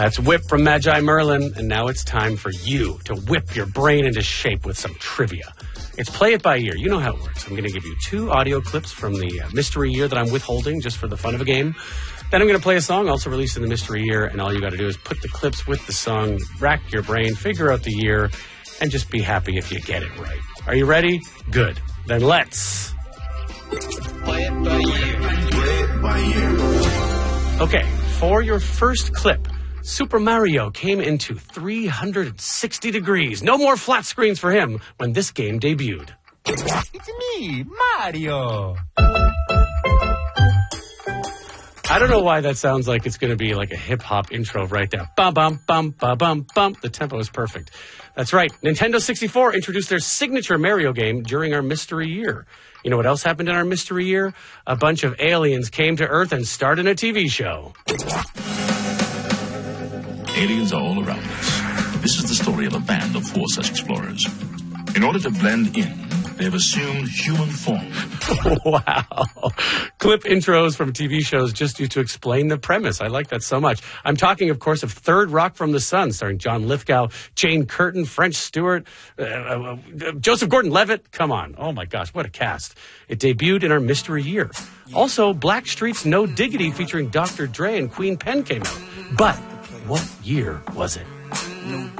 That's Whip from Magi Merlin, and now it's time for you to whip your brain into shape with some trivia. It's play it by ear. You know how it works. I'm going to give you 2 audio clips from the mystery year that I'm withholding just for the fun of a game. Then I'm going to play a song also released in the mystery year, and all you got to do is put the clips with the song, rack your brain, figure out the year, and just be happy if you get it right. Are you ready? Good. Then let's Play it by ear. Play it by ear. Okay, for your first clip, Super Mario came into 360 degrees. No more flat screens for him when this game debuted. It's me, Mario. I don't know why that sounds like it's going to be like a hip-hop intro right there. Bum, bum, bum, bum, bum, bum. The tempo is perfect. That's right. Nintendo 64 introduced their signature Mario game during our mystery year. You know what else happened in our mystery year? A bunch of aliens came to Earth and started a TV show. Aliens are all around us. This is the story of a band of 4 such explorers. In order to blend in, they have assumed human form. Wow. Clip intros from TV shows just used to explain the premise. I like that so much. I'm talking, of course, of Third Rock from the Sun, starring John Lithgow, Jane Curtin, French Stewart, Joseph Gordon-Levitt. Come on. Oh, my gosh, what a cast. It debuted in our mystery year. Also, Blackstreet's No Diggity featuring Dr. Dre and Queen Pen came out. But what year was it?